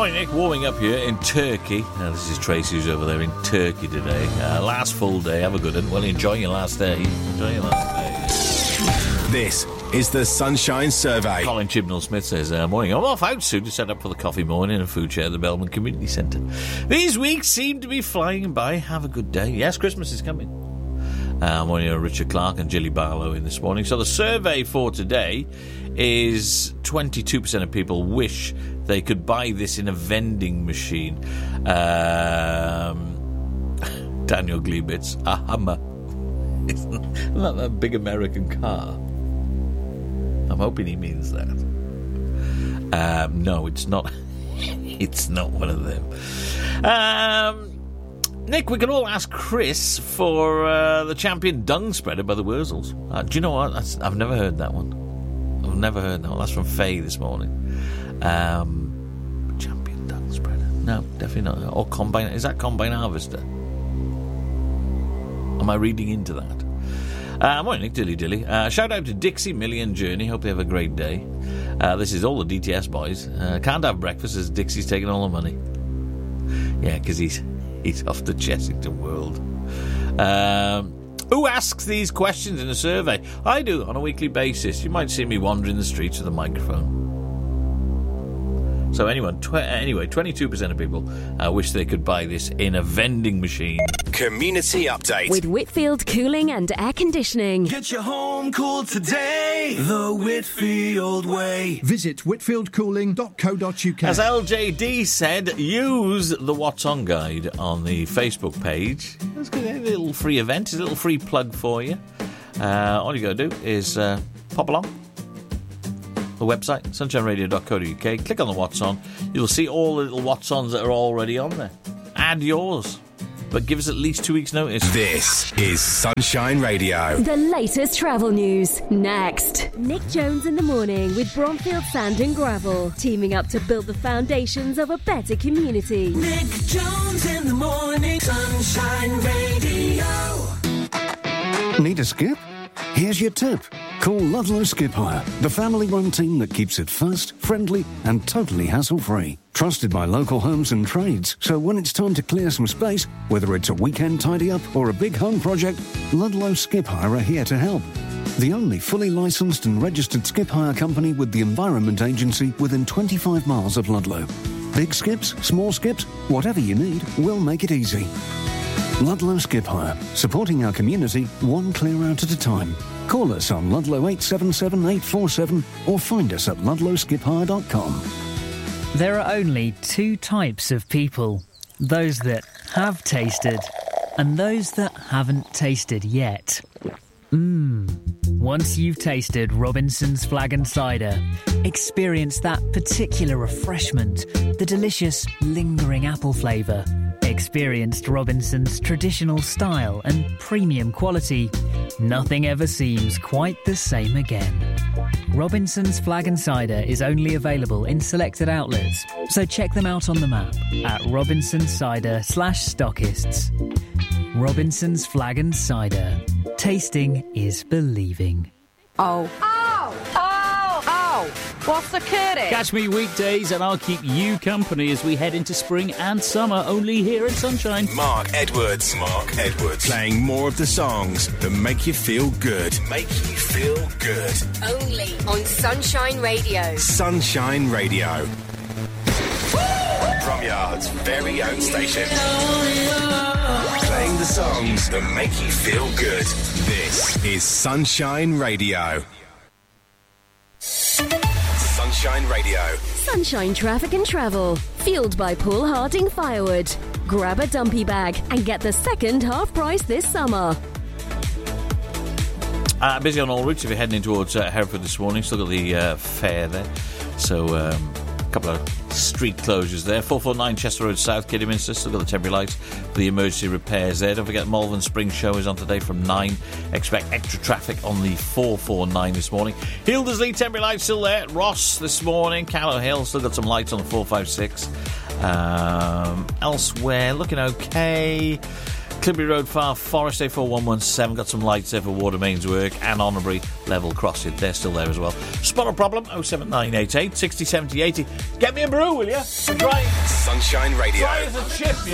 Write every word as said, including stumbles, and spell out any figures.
morning, Nick. Warming up here in Turkey. Now, this is Tracy who's over there in Turkey today. Uh, last full day. Have a good one. Well, enjoy your last day. Enjoy your last day. This is the Sunshine Survey. Colin Chibnall-Smith says, uh, morning. I'm off out soon to set up for the coffee morning and food share at the Belmont Community Centre. These weeks seem to be flying by. Have a good day. Yes, Christmas is coming. Uh, I'm on here, Richard Clark and Jilly Barlow in this morning. So the survey for today is twenty-two percent of people wish they could buy this in a vending machine. Um, Daniel Gleibitz, a Hummer. Isn't that that big American car? I'm hoping he means that. Um, no, it's not. It's not one of them. Um... Nick, we can all ask Chris for uh, the champion dung spreader by the Wurzels. Uh, do you know what? That's, I've never heard that one. I've never heard that one. That's from Faye this morning. Um, champion dung spreader. No, definitely not. Or combine. Is that combine harvester? Am I reading into that? Uh, morning, Nick, dilly dilly. Uh, shout out to Dixie, Millie and Journey. Hope they have a great day. Uh, this is all the D T S boys. Uh, can't have breakfast as Dixie's taking all the money. Yeah, because he's... He's off the Chessington World. Um, who asks these questions in a survey? I do, on a weekly basis. You might see me wandering the streets with a microphone. So anyone, tw- anyway, twenty-two percent of people uh, wish they could buy this in a vending machine. Community update. With Whitfield Cooling and Air Conditioning. Get your home cooled today, the Whitfield way. Visit whitfield cooling dot co dot uk. As L J D said, use the What's On guide on the Facebook page. It's a little free event, it's a little free plug for you. Uh, all you got to do is uh, pop along. The website, sunshine radio dot co dot uk. Click on the What's On. You'll see all the little What's Ons that are already on there. Add yours. But give us at least two weeks' notice. This is Sunshine Radio. The latest travel news, next. Nick Jones in the morning with Bromfield Sand and Gravel, teaming up to build the foundations of a better community. Nick Jones in the morning, Sunshine Radio. Need a skip? Here's your tip. Call Ludlow Skip Hire, the family-run team that keeps it fast, friendly and totally hassle-free. Trusted by local homes and trades, so when it's time to clear some space, whether it's a weekend tidy-up or a big home project, Ludlow Skip Hire are here to help. The only fully licensed and registered skip hire company with the Environment Agency within twenty-five miles of Ludlow. Big skips, small skips, whatever you need, we'll make it easy. Ludlow Skip Hire, supporting our community one clear out at a time. Call us on Ludlow eight seven seven eight four seven or find us at ludlow skip hire dot com. There are only two types of people. Those that have tasted and those that haven't tasted yet. Mmm. Once you've tasted Robinson's Flag and Cider, experience that particular refreshment, the delicious, lingering apple flavour. Experienced Robinson's traditional style and premium quality. Nothing ever seems quite the same again. Robinson's Flag and Cider is only available in selected outlets, so check them out on the map at Robinson's Cider slash stockists. Robinson's Flag and Cider. Tasting is believing. Oh. Oh! Oh! Oh! What's the curry? Catch me weekdays and I'll keep you company as we head into spring and summer, only here at Sunshine. Mark Edwards. Mark Edwards. Playing more of the songs that make you feel good. Make you feel good. Only on Sunshine Radio. Sunshine Radio. Bromyard's very own station. Playing the songs that make you feel good. This is Sunshine Radio. Sunshine Radio. Sunshine Traffic and Travel. Fueled by Paul Harding Firewood. Grab a dumpy bag and get the second half price this summer. Uh, busy on all routes if you're heading in towards uh, Hereford this morning. Still got the uh, fair there. So, um, a couple of street closures there. four forty-nine Chester Road South, Kidderminster. Still got the temporary lights for the emergency repairs there. Don't forget Malvern Spring Show is on today from nine. Expect extra traffic on the four forty-nine this morning. Hildersley, temporary lights still there. Ross this morning. Callow Hill, still got some lights on the four fifty-six. Um, elsewhere, looking okay. Clibby Road, Far Forest, A four one one seven. Got some lights there for water mains work. And Honorbury level crossing. They're still there as well. Spot a problem, oh seven nine eight eight, six oh seven oh eight oh. Get me a brew, will you? Dry, Sunshine Radio. dry as a chip, yeah.